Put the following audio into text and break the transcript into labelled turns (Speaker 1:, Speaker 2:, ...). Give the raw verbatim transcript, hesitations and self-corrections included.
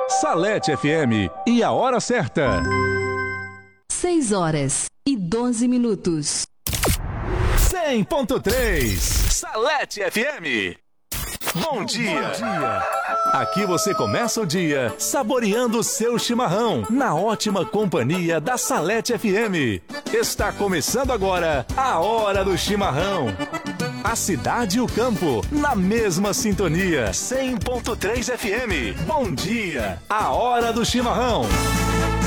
Speaker 1: Salete F M e a hora certa.
Speaker 2: seis horas e doze minutos.
Speaker 1: cem ponto três Salete F M. Bom dia. Bom dia. Aqui você começa o dia saboreando o seu chimarrão na ótima companhia da Salete F M. Está começando agora a Hora do Chimarrão. A cidade e o campo na mesma sintonia. cem ponto três F M. Bom dia. A Hora do Chimarrão.